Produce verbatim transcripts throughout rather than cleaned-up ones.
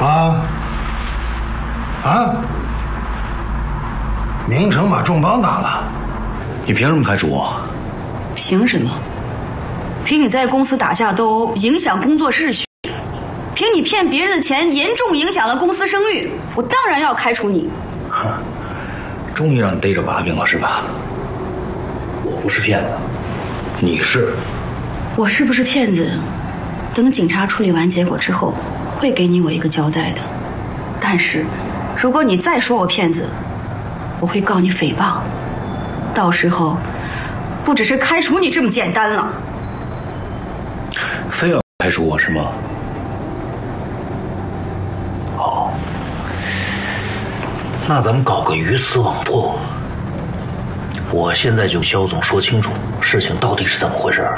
啊啊！明成把重磅打了， 你凭什么开除我？ 凭什么？凭你在公司打架斗殴，影响工作秩序；凭你骗别人的钱，严重影响了公司声誉，我当然要开除你。 哼，终于让你逮着把柄了是吧？我不是骗子，你是。 我是不是骗子？等警察处理完结果之后，会给你我一个交代的。但是，如果你再说我骗子，我会告你诽谤，到时候不只是开除你这么简单了。 非要开除我是吗？好，那咱们搞个鱼死网破。我现在就肖总说清楚事情到底是怎么回事。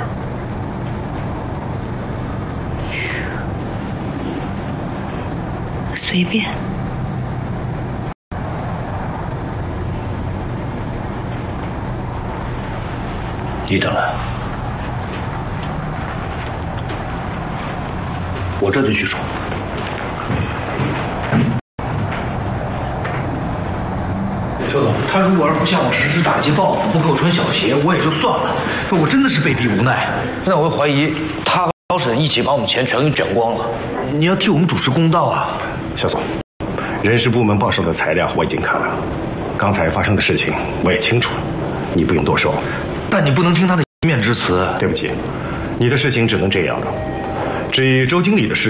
随便。 你等来，我这就去说。 肖总，他如果要不向我实施打击报复，不给我穿小鞋，我也就算了。这我真的是被逼无奈。 那我怀疑他和高审一起把我们钱全给卷光了。 你要替我们主持公道啊， 肖总。人事部门报上的材料我已经看了，刚才发生的事情我也清楚，你不用多说。 但你不能听他的一面之词。 对不起，你的事情只能这样了。至于周经理的事，